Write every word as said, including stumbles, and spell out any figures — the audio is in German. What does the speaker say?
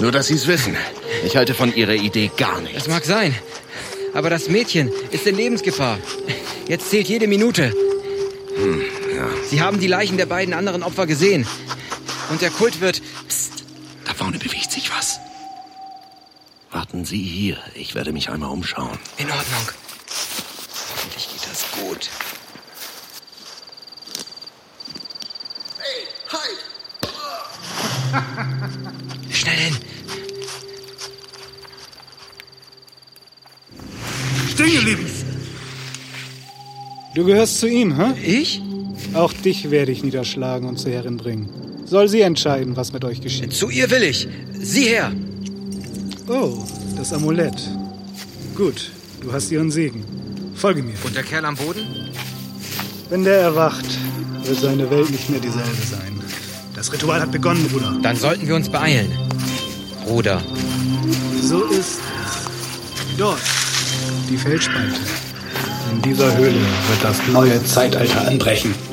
Nur, dass Sie es wissen. Ich halte von Ihrer Idee gar nichts. Das mag sein. Aber das Mädchen ist in Lebensgefahr. Jetzt zählt jede Minute. Hm, ja. Sie haben die Leichen der beiden anderen Opfer gesehen. Und der Kult wird... Psst, da vorne bewegt sich was. Warten Sie hier. Ich werde mich einmal umschauen. In Ordnung. Hoffentlich geht das gut. Hey, halt! Schnell hin. Stehen geblieben! Du gehörst zu ihm, hä? Ich? Auch dich werde ich niederschlagen und zur Herrin bringen. Soll sie entscheiden, was mit euch geschieht. Zu ihr will ich. Sie her. Oh, das Amulett. Gut, du hast ihren Segen. Folge mir. Und der Kerl am Boden? Wenn der erwacht, wird seine Welt nicht mehr dieselbe sein. Das Ritual hat begonnen, Bruder. Dann sollten wir uns beeilen. Bruder. So ist es. Dort, die Felsspalte. In dieser Höhle wird das neue Zeitalter anbrechen.